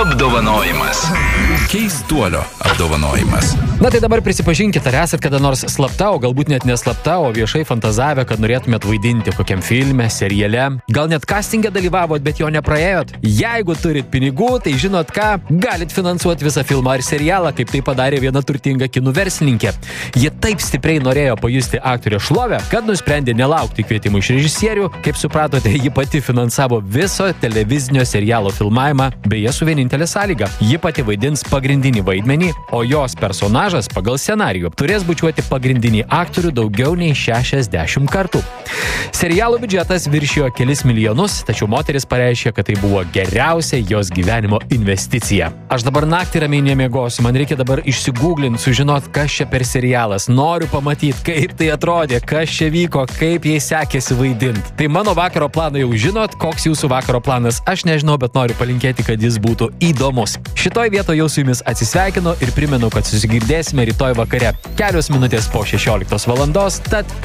apdovanojimas. Keistuolio apdovanojimas. Na tai dabar prisipažinkit, ar esat kada nors slapta, o galbūt net neslapta, o viešai fantazavę, kad norėtumėt vaidinti kokiam filme, seriale. Gal net castinge dalyvavot, bet jo nepraėjot. Jeigu turit pinigų, tai žinot ką, galit finansuoti visą filmą ar serialą, kaip tai padarė viena turtinga kinų verslininkė. Jie taip stipriai norėjo pajusti aktorės šlovę, kad nusprendė nelaukti kvietimų iš režisierių. Kaip supratote, ji pati finansavo viso televizinio serialo filmavimą, beje su vienintelė sąlyga. Ji pati vaidins pagrindinį vaidmenį, o jos personažas pagal scenarijų turės bučiuoti pagrindinį aktorių daugiau nei 60 kartų. Serialo biudžetas viršijo kelis milijonus, tačiau moteris pareiškė, kad tai buvo geriausia jos gyvenimo investicija. Aš dabar naktį ramiai nemiegosiu, man reikia dabar išsigūglinti, sužinot, kas čia per serialas. Noriu pamatyti, kaip tai atrodė, kas čia vyko, kaip jai sekėsi vaidinti. Tai mano vakaro planą jau žinot, koks jūsų vakaro planas, aš nežinau, bet noriu palinkėti, kad jis būtų įdomus. Šitoj vietoje jau su jumis atsisveikinu ir primenu, kad susigirdėsime rytoj vakare 4 minutės po 16 valandos, tad